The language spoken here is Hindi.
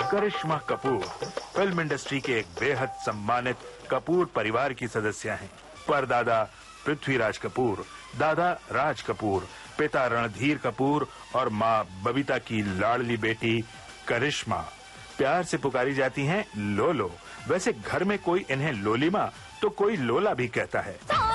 करिश्मा कपूर फिल्म इंडस्ट्री के एक बेहद सम्मानित कपूर परिवार की सदस्य हैं। परदादा पृथ्वीराज कपूर, दादा राज कपूर, पिता रणधीर कपूर और माँ बबीता की लाडली बेटी करिश्मा। प्यार से पुकारी जाती हैं लोलो। वैसे घर में कोई इन्हें लोलीमा तो कोई लोला भी कहता है।